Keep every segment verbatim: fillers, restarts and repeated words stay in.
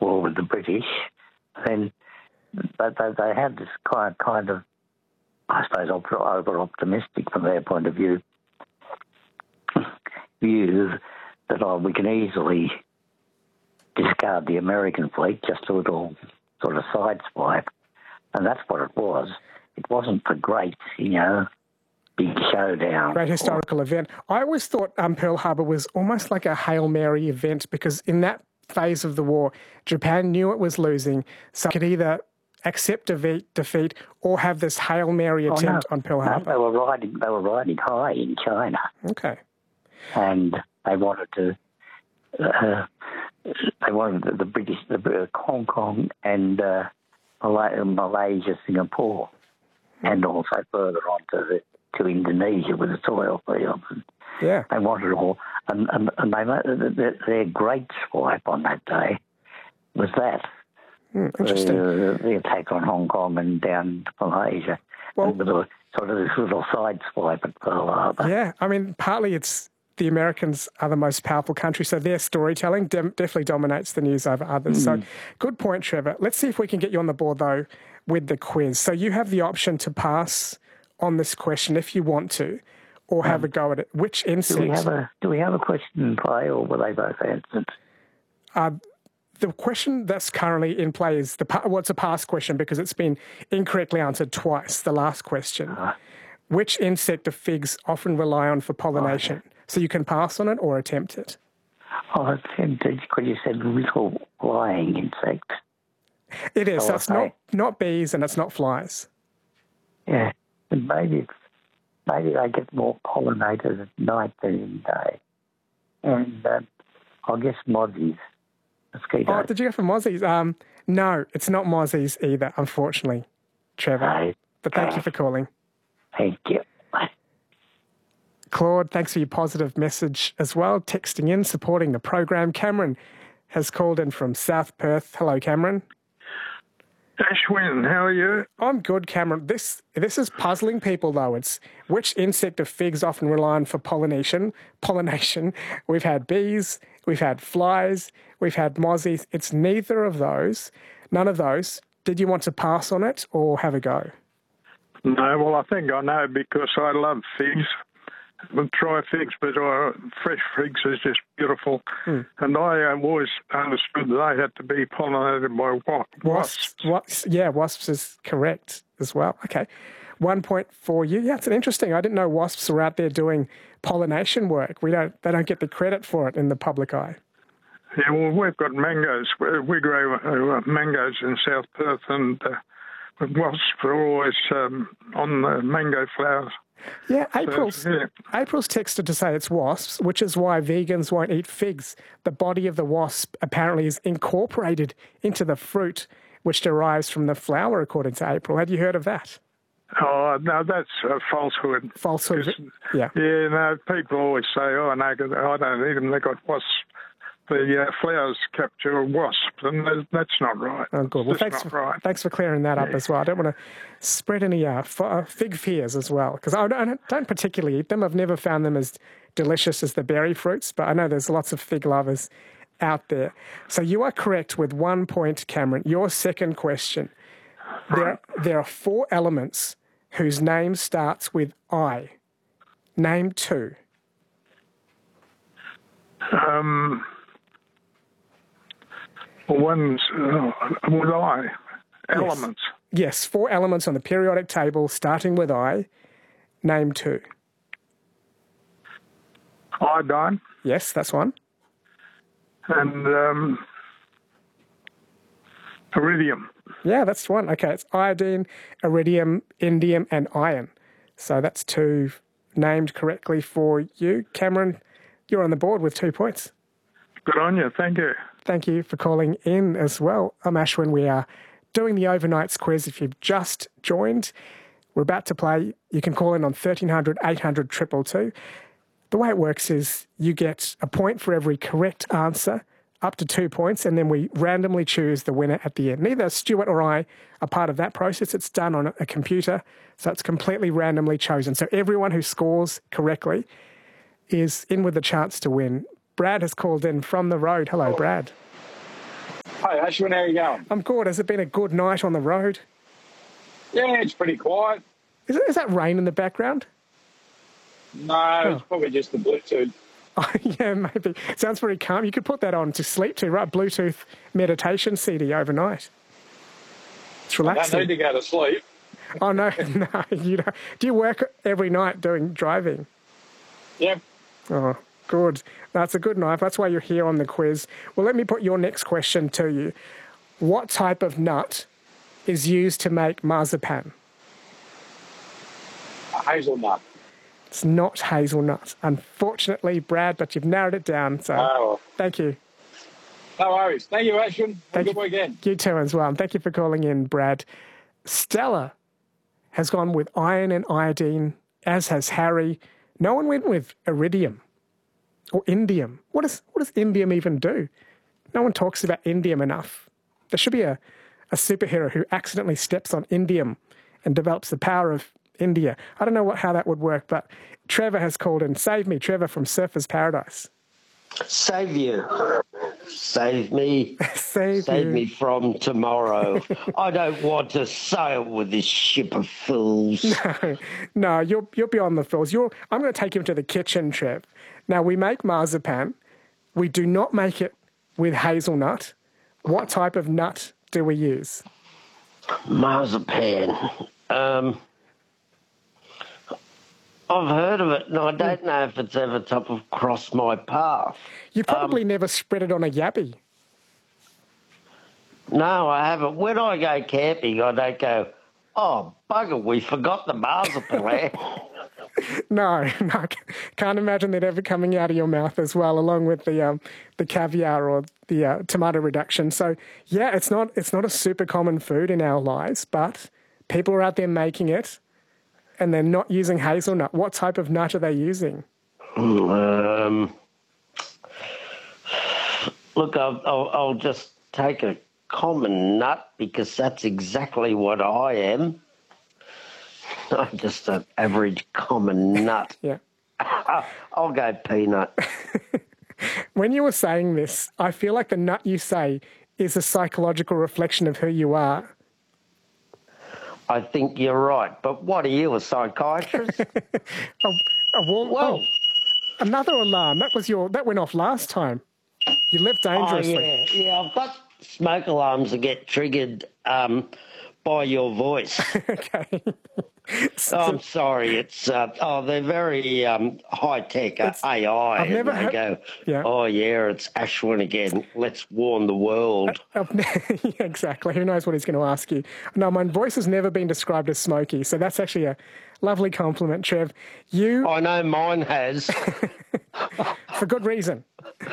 war with the British, then they, they, they had this kind, kind of, I suppose, over-optimistic from their point of view, view that oh, we can easily discard the American fleet, just a little sort of sideswipe. And that's what it was. It wasn't the great, you know, big showdown. Great historical or, event. I always thought um, Pearl Harbor was almost like a Hail Mary event, because in that phase of the war, Japan knew it was losing, so it could either accept defeat, defeat or have this Hail Mary attempt oh, no, on Pearl Harbor. No, they were riding. They were riding high in China. Okay. And they wanted to. Uh, they wanted the, the British, the Hong Kong, and uh, Malaysia, Singapore, mm. and also further on to the, to Indonesia with the oil fields. Yeah. They wanted it all, and and, and they their, their great swipe on that day was that. Mm, interesting. The, the attack on Hong Kong and down to Malaysia. Well, with a, sort of this little side swipe at Pearl Harbor. Yeah, I mean, partly it's the Americans are the most powerful country, so their storytelling de- definitely dominates the news over others. Mm. So good point, Trevor. Let's see if we can get you on the board, though, with the quiz. So you have the option to pass on this question if you want to, or have um, a go at it. Which insect... Do we have a, do we have a question in play, or were they both answered? Uh, the question that's currently in play is, the well, it's a past question because it's been incorrectly answered twice, the last question. Uh, Which insect do figs often rely on for pollination? Oh, so you can pass on it or attempt it. Oh, attempted, because you said little flying insect. It is. So, so it's not, not bees and it's not flies. Yeah, and maybe it's, maybe they get more pollinators at night than in the day. And um, I guess mozzies, mosquitoes. Oh, did you go for mozzies? Um, no, it's not mozzies either, unfortunately, Trevor. No. But thank you for calling. Thank you. Claude, thanks for your positive message as well, texting in, supporting the program. Cameron has called in from South Perth. Hello, Cameron. Ashwin, how are you? I'm good, Cameron. This this is puzzling people, though. It's which insect do figs often rely on for pollination? Pollination. We've had bees, we've had flies, we've had mozzies. It's neither of those. None of those. Did you want to pass on it or have a go? No, well, I think I know because I love figs. We'll try figs, but uh, fresh figs is just beautiful. Mm. And I uh, always understood that they had to be pollinated by wa- wasps. wasps. Wasps. Yeah, wasps is correct as well. Okay. One point for you. Yeah, it's an interesting. I didn't know wasps were out there doing pollination work. We don't. They don't get the credit for it in the public eye. Yeah, well, we've got mangoes. We grow uh, mangoes in South Perth, and uh, wasps are always um, on the mango flowers. Yeah, April's, so, yeah. April's texted to say it's wasps, which is why vegans won't eat figs. The body of the wasp apparently is incorporated into the fruit, which derives from the flower, according to April. Had you heard of that? Oh, no, that's a falsehood. Falsehood, yeah. Yeah, no, people always say, oh, no, I don't eat them, they got wasps. The uh, flowers capture wasps, and that's not right. Oh, good. Well, it's thanks not for, right. thanks for clearing that yeah. up as well. I don't want to spread any uh, f- uh, fig fears as well, because I don't, I don't particularly eat them. I've never found them as delicious as the berry fruits, but I know there's lots of fig lovers out there. So you are correct with one point, Cameron. Your second question. There, there are four elements whose name starts with I. Name two. Um... One's uh, with I, elements. Yes. yes, four elements on the periodic table starting with I. Name two. Iodine. Yes, that's one. And um, iridium. Yeah, that's one. Okay, it's iodine, iridium, indium, and iron. So that's two named correctly for you. Cameron, you're on the board with two points. Good on you. Thank you. Thank you for calling in as well. I'm Ashwin. We are doing the Overnights quiz. If you've just joined, we're about to play. You can call in on thirteen hundred, eight hundred, two two two. The way it works is you get a point for every correct answer, up to two points, and then we randomly choose the winner at the end. Neither Stuart or I are part of that process. It's done on a computer, so it's completely randomly chosen. So everyone who scores correctly is in with a chance to win. Brad has called in from the road. Hello, Brad. Hey, Ashwin, how are you going? I'm good. Has it been a good night on the road? Yeah, it's pretty quiet. Is, it, is that rain in the background? No, Oh. it's probably just the Bluetooth. Oh, yeah, maybe. Sounds very calm. You could put that on to sleep to, right? Bluetooth meditation C D overnight. It's I don't relaxing. need to go to sleep. Oh, no, no. You don't. Do you work every night doing driving? Yep. Oh, good. That's a good night. That's why you're here on the quiz. Well, let me put your next question to you. What type of nut is used to make marzipan? A hazelnut. It's not hazelnut, unfortunately, Brad, but you've narrowed it down. So Oh, thank you. no worries. Thank you, Ashwin. Have a Thank good you. weekend. You too as well. And thank you for calling in, Brad. Stella has gone with iron and iodine, as has Harry. No one went with iridium or indium. What, is, what does indium even do? No one talks about indium enough. There should be a, a superhero who accidentally steps on indium and develops the power of India. I don't know what, how that would work, but Trevor has called in. Save me, Trevor from Surfer's Paradise. Save you. Save me. Save, Save you. me from tomorrow. I don't want to sail with this ship of fools. No, no, you're, you're beyond the fools. You're, I'm going to take you to the kitchen, Trev. Now, we make marzipan. We do not make it with hazelnut. What type of nut do we use? Marzipan. Um, I've heard of it, and I don't know if it's ever top of crossed my path. You probably um, never spread it on a yabby. No, I haven't. When I go camping, I don't go, oh, bugger, we forgot the marzipan. No, no, can't imagine that ever coming out of your mouth as well, along with the um, the caviar or the uh, tomato reduction. So, yeah, it's not it's not a super common food in our lives, but people are out there making it, and they're not using hazelnut. What type of nut are they using? Um, look, I'll, I'll, I'll just take a common nut because that's exactly what I am. I'm just an average common nut. Yeah. I'll go peanut. When you were saying this, I feel like the nut you say is a psychological reflection of who you are. I think you're right. But what are you, a psychiatrist? a, a wall, Whoa. Oh, another alarm. That was your. That went off last time. You lived dangerously. Oh, yeah. Yeah, I've got smoke alarms that get triggered um, by your voice. Okay. Oh, I'm sorry. It's uh, oh, they're very um, high tech uh, A I. I've never and they had, go, yeah. oh yeah, it's Ashwin again. Let's warn the world. Uh, yeah, exactly. Who knows what he's going to ask you? No, my voice has never been described as smoky, so that's actually a lovely compliment, Trev. You. I know mine has. For good reason.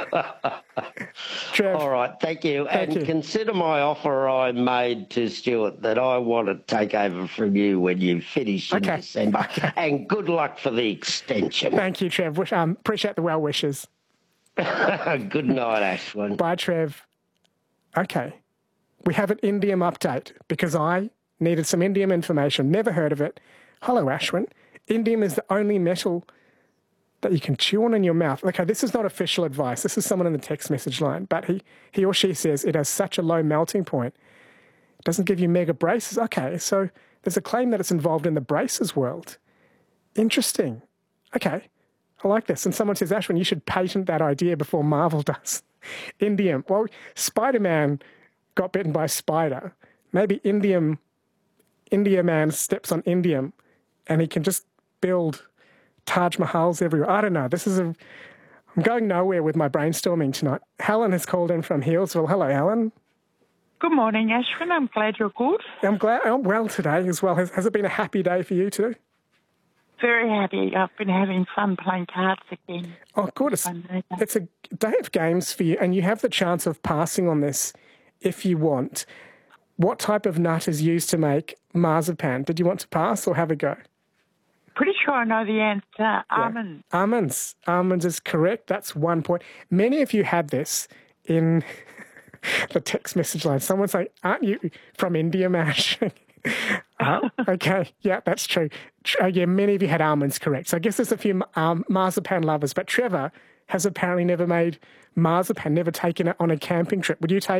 Trev. All right, thank you. Thank and you. Consider my offer I made to Stuart that I want to take over from you when you finish in Okay. December. Okay. And good luck for the extension. Thank you, Trev. Wish, um, appreciate the well wishes. Good night, Ashwin. Bye, Trev. Okay. We have an indium update because I needed some indium information. Never heard of it. Hello, Ashwin. Indium is the only metal that you can chew on in your mouth. Okay, this is not official advice. This is someone in the text message line. But he, he or she says it has such a low melting point. It doesn't give you mega braces. Okay, so there's a claim that it's involved in the braces world. Interesting. Okay, I like this. And someone says, Ashwin, you should patent that idea before Marvel does. Indium. Well, Spider-Man got bitten by a spider. Maybe Indium, India Man steps on indium and he can just build Taj Mahals everywhere. I don't know. This is a... I'm going nowhere with my brainstorming tonight. Helen has called in from Healesville. Hello, Helen. Good morning, Ashwin. I'm glad you're good. I'm glad I'm well today as well. Has, has it been a happy day for you too? Very happy. I've been having fun playing cards again. Oh, good. It's, it's a day of games for you, and you have the chance of passing on this if you want. What type of nut is used to make marzipan? Did you want to pass or have a go? Pretty sure I know the answer. Yeah. Almonds. Almonds. Almonds is correct. That's one point. Many of you had this in the text message line. Someone's like, aren't you from India, Mash? Oh, okay. Yeah, that's true. Uh, yeah, many of you had almonds correct. So I guess there's a few um, marzipan lovers. But Trevor has apparently never made marzipan, never taken it on a camping trip. Would you take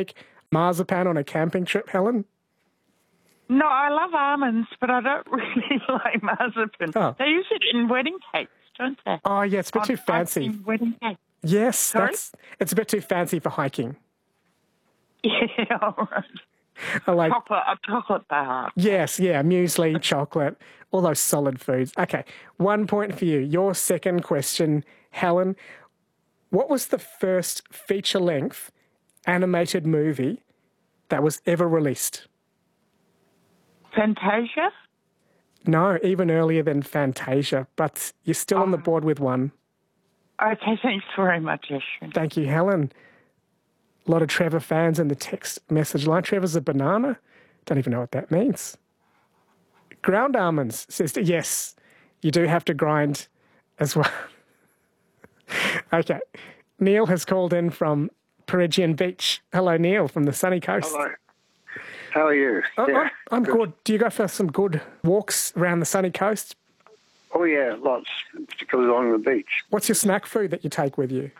marzipan on a camping trip, Helen? No, I love almonds, but I don't really like marzipan. Oh. They use it in wedding cakes, don't they? Oh, yeah, it's a bit On too fancy. icing wedding cake. Yes, Sorry? that's it's a bit too fancy for hiking. Yeah, all right. I like Chocolate, a chocolate bar. Yes, yeah, muesli, chocolate, all those solid foods. Okay, one point for you. Your second question, Helen. What was the first feature-length animated movie that was ever released? Fantasia? No, even earlier than Fantasia, but you're still Oh. on the board with one. Okay, thanks very much, Ashwin. Thank you, Helen. A lot of Trevor fans in the text message line. Trevor's a banana. Don't even know what that means. Ground almonds, says, yes, you do have to grind as well. Okay. Neil has called in from Peregian Beach. Hello, Neil, from the sunny coast. Hello. How are you? Oh, yeah, I'm, I'm good. Do you go for some good walks around the sunny coast? Oh, yeah, lots, particularly along the beach. What's your snack food that you take with you?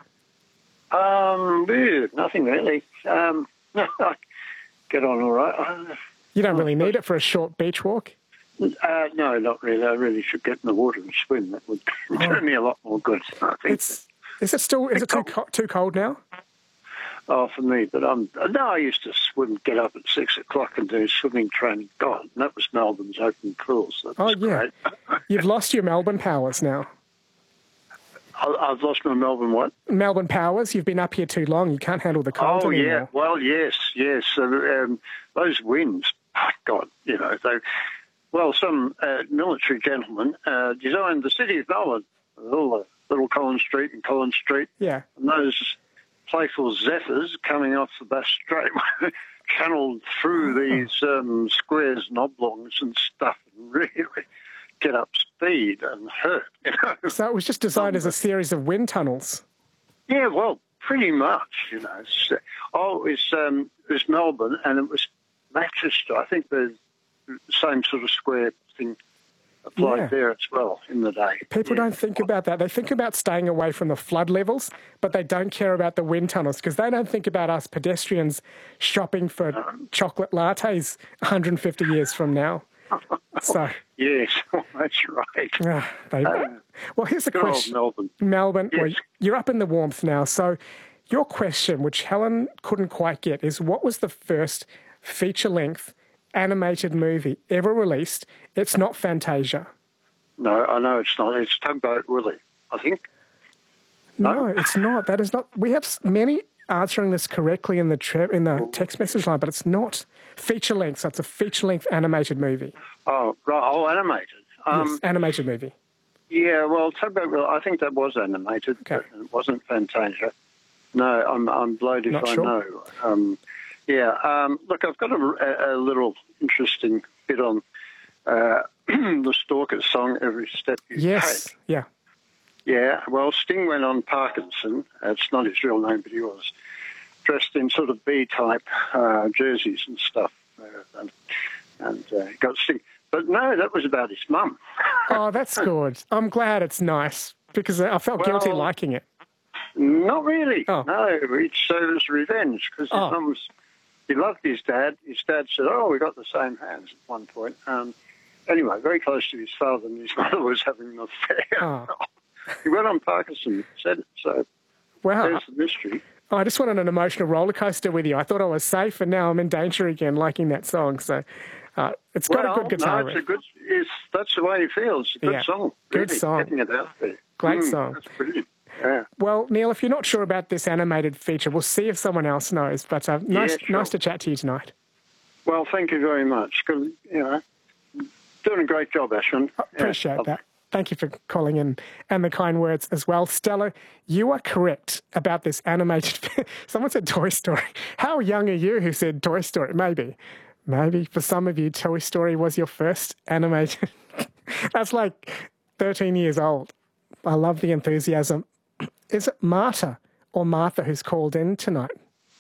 Um, ew, nothing really. Um, no, I get on all right. Uh, You don't really need it for a short beach walk. Uh, no, not really. I really should get in the water and swim. That would do me a lot more good, I think. It's is it still is it too co- too cold now? Oh, for me, but I'm no. I used to swim, get up at six o'clock and do swimming training. God, and that was Melbourne's open pools. That Oh was yeah, great. you've lost your Melbourne powers now. I, I've lost my Melbourne what? Melbourne powers. You've been up here too long. You can't handle the cold Oh anymore. yeah, well yes, yes. Uh, um, those winds, oh, God, you know they. Well, some uh, military gentleman uh, designed the city of Melbourne, with all the little Collins Street and Collins Street, Yeah. and those playful zephyrs coming off the Bass Strait channeled through these um, squares and oblongs and stuff and really get up speed and hurt. You know? So it was just designed as a series of wind tunnels. Yeah, well, pretty much, you know. It's, uh, oh, it was, um, it was Melbourne, and it was Manchester. I think the same sort of square thing applied Yeah. there as well in the day. People Yeah. don't think about that. They think about staying away from the flood levels, but they don't care about the wind tunnels because they don't think about us pedestrians shopping for chocolate lattes one hundred fifty years from now. So, Yes, that's right. ah, they, well, here's a Good old question. Melbourne. Melbourne, well, Yes. you're up in the warmth now. So your question, which Helen couldn't quite get, is what was the first feature-length animated movie ever released? It's not Fantasia. No, I know it's not. It's Tugboat Willie, I think. No, it's not. That is not. We have s- many answering this correctly in the tre- in the text message line, but it's not feature length. So it's a feature length animated movie. Oh, right. Oh, animated. Um, yes, animated movie. Yeah, well, Tugboat Willie, I think that was animated, Okay. but it wasn't Fantasia. No, I'm I'm blowed if Not I sure. know. Um, yeah, um, look, I've got a, a little interesting bit on uh, the Stalkers song, Every Step You Yes. Take. Yeah. Yeah, well, Sting went on Parkinson. It's not his real name, but he was dressed in sort of B-type uh, jerseys and stuff. Uh, and and uh, got Sting. But no, that was about his mum. Oh, that's good. I'm glad it's nice because I felt guilty Well, liking it. Not really. Oh. No, it serves revenge because his Oh. mum was. He loved his dad. His dad said, "Oh, we got the same hands at one point." Um, anyway, very close to his father, and his mother was having an affair. Oh. He went on Parkinson, said it. So Wow. there's the mystery. Oh, I just went on an emotional roller coaster with you. I thought I was safe, and now I'm in danger again, liking that song. So uh, it's got well, a good guitar no, it's a riff. good. It's, that's the way he feels. It's a good Yeah. song. Good really, song. Getting it out there. Great Mm, song. That's brilliant. Yeah. Well, Neil, if you're not sure about this animated feature, we'll see if someone else knows. But uh, nice, sure. nice to chat to you tonight. Well, thank you very much. Good, you know, doing a great job, Ashwin. I appreciate Yeah. that. Thank you for calling in and the kind words as well. Stella, you are correct about this animated. Someone said Toy Story. How young are you who said Toy Story? Maybe. Maybe for some of you, Toy Story was your first animated. That's like thirteen years old. I love the enthusiasm. Is it Marta or Martha who's called in tonight?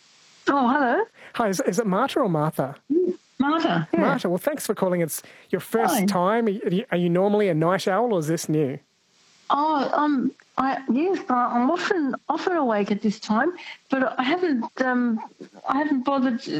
Oh, hello. Hi, is, is it Marta or Martha? Marta. Yeah. Marta, well, thanks for calling. It's your first Fine. time. Are you, are you normally a night owl or is this new? Oh, um, I yes, but I'm often often awake at this time, but I haven't um, I haven't bothered